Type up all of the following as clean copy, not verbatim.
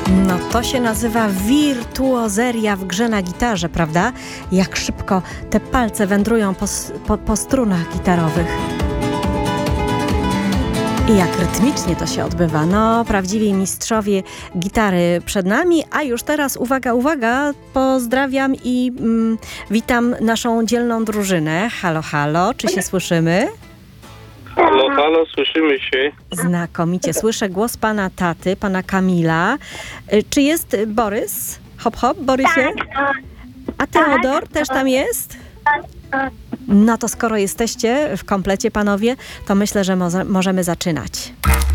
No to się nazywa wirtuozeria w grze na gitarze, prawda? Jak szybko te palce wędrują po strunach gitarowych. I jak rytmicznie to się odbywa. No, prawdziwi mistrzowie gitary przed nami. A już teraz, uwaga, uwaga, pozdrawiam i witam naszą dzielną drużynę. Halo, halo, czy się słyszymy? Halo, halo, słyszymy się. Znakomicie. Słyszę głos pana taty, pana Kamila. Czy jest Borys? Hop, hop, Borysie? A Teodor też tam jest? No to skoro jesteście w komplecie, panowie, to myślę, że możemy zaczynać.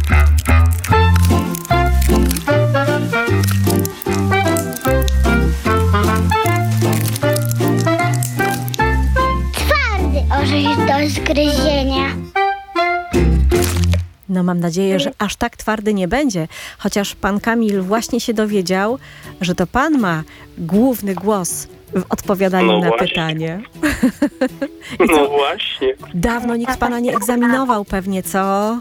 Twardy orzech do zgryzienia. No mam nadzieję, że aż tak twardy nie będzie, chociaż pan Kamil właśnie się dowiedział, że to pan ma główny głos w odpowiadaniu na pytanie. No właśnie. Dawno nikt pana nie egzaminował pewnie, co?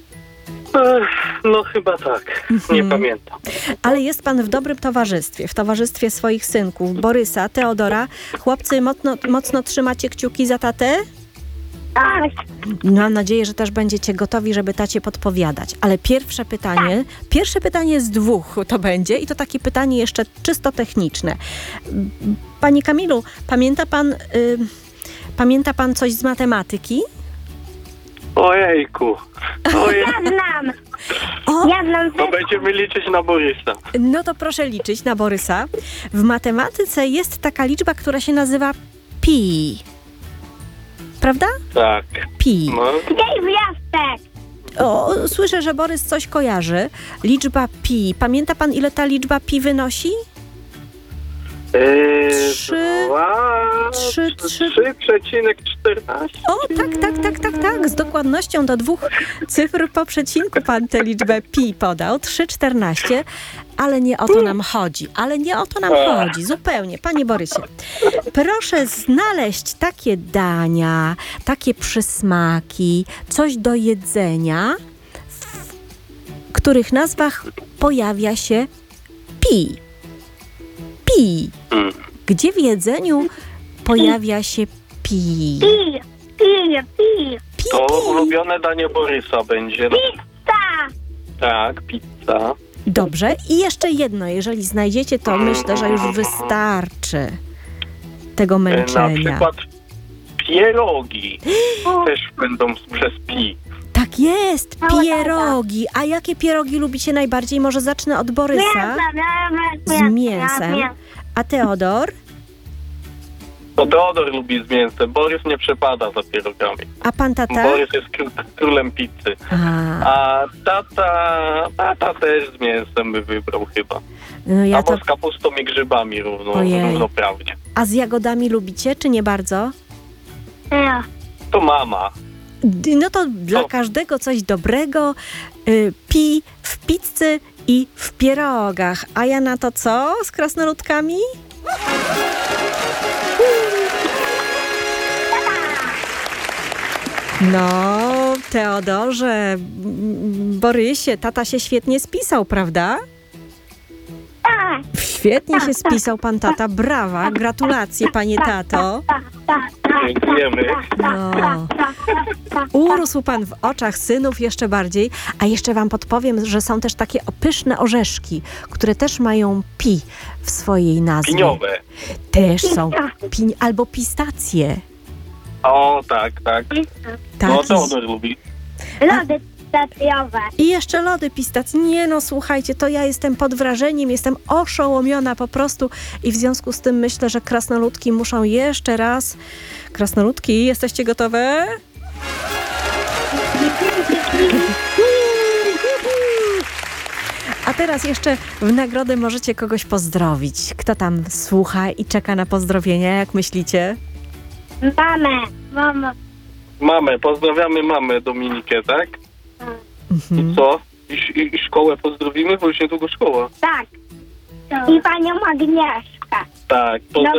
No chyba tak. Nie pamiętam. Ale jest pan w dobrym towarzystwie, w towarzystwie swoich synków, Borysa, Teodora. Chłopcy, mocno trzymacie kciuki za tatę? Tak. Mam nadzieję, że też będziecie gotowi, żeby tacie podpowiadać. Ale pierwsze pytanie z dwóch to będzie i to takie pytanie jeszcze czysto techniczne. Panie Kamilu, pamięta pan coś z matematyki? Ojejku. Ja znam. Ja znam. To będziemy liczyć na Borysa. No to proszę liczyć na Borysa. W matematyce jest taka liczba, która się nazywa pi. Prawda? Tak. Pi. No. Gdzie wniosek? O, słyszę, że Borys coś kojarzy. Liczba pi. Pamięta pan, ile ta liczba pi wynosi? 3,14. O, tak. Z dokładnością do 2 cyfr po przecinku pan tę liczbę pi podał. 3,14. Ale nie o to nam chodzi. Zupełnie. Panie Borysie, proszę znaleźć takie dania, takie przysmaki, coś do jedzenia, w których nazwach pojawia się pi. Pi. Gdzie w jedzeniu pojawia się pi? Pi. To ulubione danie Borysa będzie. Pizza. Tak, pizza. Dobrze. I jeszcze jedno, jeżeli znajdziecie, to myślę, że już wystarczy tego Na męczenia. przykład pierogi też będą przez pi. Tak jest, pierogi. A jakie pierogi lubicie najbardziej? Może zacznę od Borysa. Z mięsem. A Teodor? To Teodor lubi z mięsem. Borys nie przepada za pierogami. A pan tata? Borys jest królem pizzy. A tata też z mięsem by wybrał chyba. No Albo z kapustą i grzybami równoprawnie. A z jagodami lubicie, czy nie bardzo? Ja. To mama. No to dla każdego coś dobrego. Pi w pizzy i w pierogach. A ja na to co z krasnoludkami? No, Teodorze, Borysie, tata się świetnie spisał, prawda? Tak. Świetnie się spisał pan tata. Brawa, gratulacje, panie tato. Dziękujemy. No. Urósł pan w oczach synów jeszcze bardziej. A jeszcze wam podpowiem, że są też takie pyszne orzeszki, które też mają pi w swojej nazwie. Piniowe. Też są. Albo pistacje. O, tak. Tak. No Teodor lubi. Lody pistacjowe. I jeszcze lody pistacje. Nie no, słuchajcie, to ja jestem pod wrażeniem, jestem oszołomiona po prostu i w związku z tym myślę, że krasnoludki muszą jeszcze raz... Krasnoludki, jesteście gotowe? A teraz jeszcze w nagrodę możecie kogoś pozdrowić. Kto tam słucha i czeka na pozdrowienia, jak myślicie? Mamę, pozdrawiamy mamę Dominikę, tak? I co? I szkołę pozdrowimy, bo już niedługo szkoła. Tak. I panią Agnieszkę. Tak,